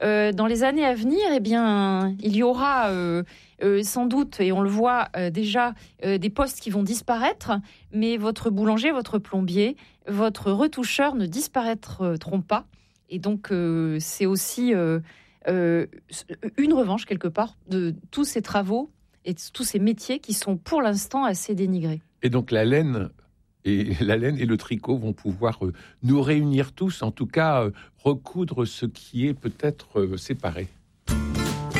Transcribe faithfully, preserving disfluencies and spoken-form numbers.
euh, dans les années à venir, eh bien, il y aura euh, euh, sans doute, et on le voit euh, déjà, euh, des postes qui vont disparaître, mais votre boulanger, votre plombier, votre retoucheur ne disparaîtront pas. Et donc, euh, c'est aussi euh, euh, une revanche, quelque part, de tous ces travaux et de tous ces métiers qui sont, pour l'instant, assez dénigrés. Et donc, la laine... Et la laine et le tricot vont pouvoir euh, nous réunir tous, en tout cas euh, recoudre ce qui est peut-être euh, séparé.